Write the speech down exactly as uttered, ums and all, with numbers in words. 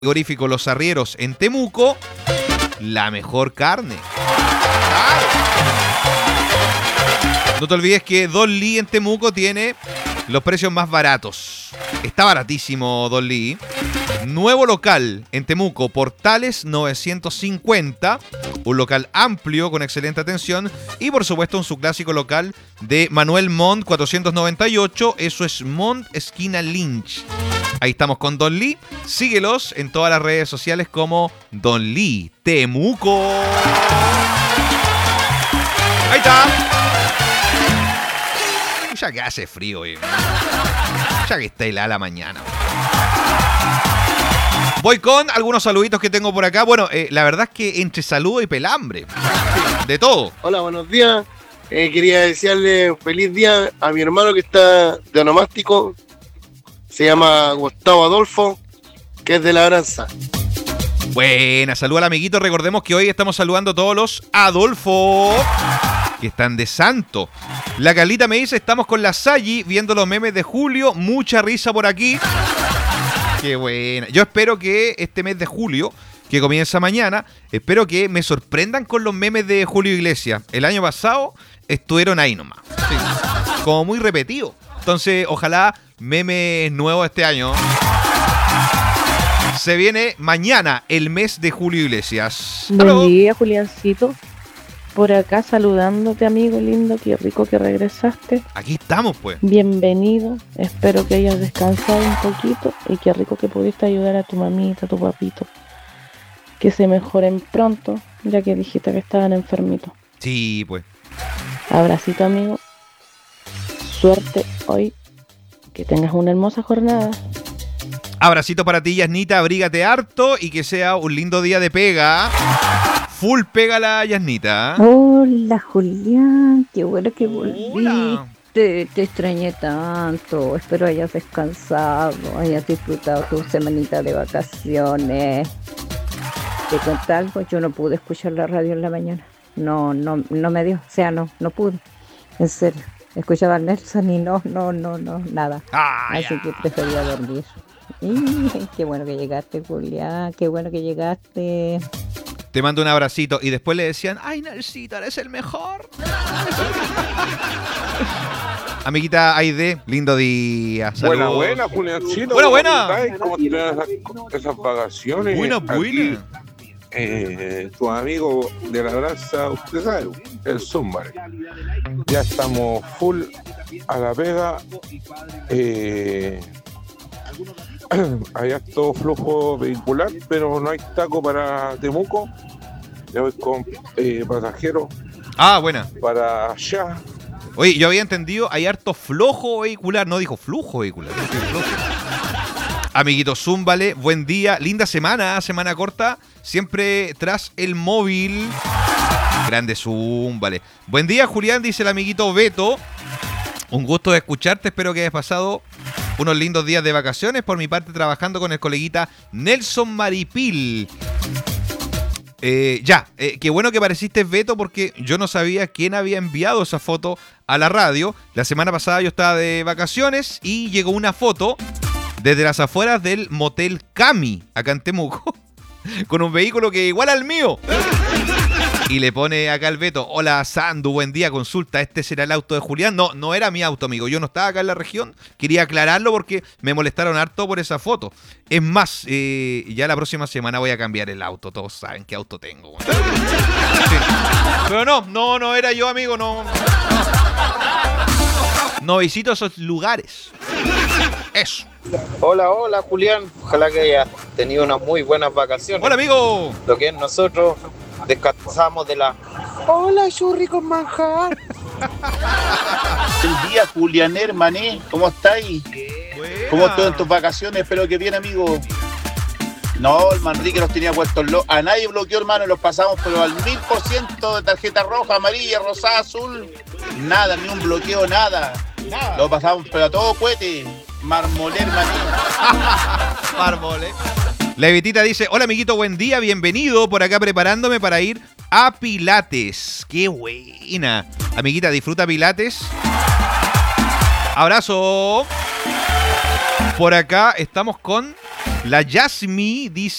frigorífico Los Arrieros en Temuco, la mejor carne. No te olvides que Don Lee en Temuco tiene los precios más baratos. Está baratísimo Don Lee. Nuevo local en Temuco, Portales novecientos cincuenta. Un local amplio con excelente atención. Y por supuesto un subclásico local de Manuel Montt cuatrocientos noventa y ocho. Eso es Montt, esquina Lynch. Ahí estamos con Don Lee. Síguelos en todas las redes sociales como Don Lee Temuco. Ahí está. Ya que hace frío, eh. Ya que está helada la mañana. Voy con algunos saluditos que tengo por acá. Bueno, eh, la verdad es que entre saludo y pelambre. De todo. Hola, buenos días. Eh, quería desearle feliz día a mi hermano que está de onomástico. Se llama Gustavo Adolfo, que es de Labranza. Buena, saludo al amiguito. Recordemos que hoy estamos saludando a todos los Adolfo que están de santo. La Carlita me dice, estamos con la Sayi viendo los memes de julio. Mucha risa por aquí. Qué buena. Yo espero que este mes de julio, que comienza mañana, espero que me sorprendan con los memes de Julio Iglesias. El año pasado estuvieron ahí nomás. Sí. Como muy repetido. Entonces, ojalá memes nuevos este año. Se viene mañana el mes de Julio Iglesias. Buen día, Juliancito. Por acá saludándote, amigo lindo. Qué rico que regresaste. Aquí estamos, pues. Bienvenido. Espero que hayas descansado un poquito. Y qué rico que pudiste ayudar a tu mamita, a tu papito. Que se mejoren pronto, ya que dijiste que estaban enfermitos. Sí, pues. Abracito, amigo. Suerte hoy. Que tengas una hermosa jornada. Abracito para ti, Yasnita. Abrígate harto y que sea un lindo día de pega. Full pega la Yasnita. Hola, Julián. Qué bueno que volviste. Hola. Te, te extrañé tanto. Espero hayas descansado, hayas disfrutado tu semanita de vacaciones. Te cuento algo, yo no pude escuchar la radio en la mañana. No, no, no me dio. O sea, no, no pude. En serio. Escuchaba a Nelson y no, no, no, no, nada. Ah, Así ya. que prefería dormir. Y, qué bueno que llegaste, Julián. Qué bueno que llegaste. Te mando un abracito. Y después le decían, ay, Nelsita, eres el mejor. Amiguita Aide, lindo día. Buena, Saludos. buena, Juliancito. Buena, buena. ¿Cómo te dan esas, esas vacaciones? Buena, Aquí, buena. Eh, tu amigo de la Labranza, usted sabe, el Zúmbare. Ya estamos full a la pega. Eh, hay harto flujo vehicular, pero no hay taco para Temuco. Ya voy con eh, pasajeros Ah, buena. para allá. Oye, yo había entendido, hay harto flojo vehicular. No dijo flujo vehicular. Dijo flojo. Amiguito Zúmbale, buen día. Linda semana, semana corta. Siempre tras el móvil. Grande Zúmbale. Buen día, Julián, dice el amiguito Beto. Un gusto de escucharte. Espero que hayas pasado unos lindos días de vacaciones. Por mi parte, trabajando con el coleguita Nelson Maripil. Eh, ya, eh, qué bueno que apareciste, Beto, porque yo no sabía quién había enviado esa foto a la radio. La semana pasada yo estaba de vacaciones y llegó una foto desde las afueras del motel Cami, acá en Temuco, con un vehículo que igual al mío. Y le pone acá el Beto, hola Sandu, buen día, consulta, ¿este será el auto de Julián? No, no era mi auto, amigo, yo no estaba acá en la región, quería aclararlo porque me molestaron harto por esa foto. Es más, eh, ya la próxima semana voy a cambiar el auto, todos saben qué auto tengo. Sí. Pero no, no, no era yo, amigo, no. No visito esos lugares. Eso. Hola, hola Julián, ojalá que hayas tenido unas muy buenas vacaciones. Hola, amigo. Lo que es nosotros descansamos de la... Hola, churri con manjar. Buen día, Julián Hermané, ¿cómo estáis? Buena. ¿Cómo estuvo en tus vacaciones? Espero que bien, amigo. No, el Manrique los tenía puestos locos. A nadie bloqueó, hermano, los pasamos, pero al mil por ciento de tarjeta roja, amarilla, rosada, azul. Nada, ni un bloqueo, nada. Nada. Lo pasamos, pero a todo cohete. Marmoler, maní. Mármol, ¿eh? Levitita dice, hola amiguito, buen día, bienvenido, por acá preparándome para ir a Pilates. ¡Qué buena! Amiguita, disfruta Pilates. Abrazo. Por acá estamos con La Yasmi dice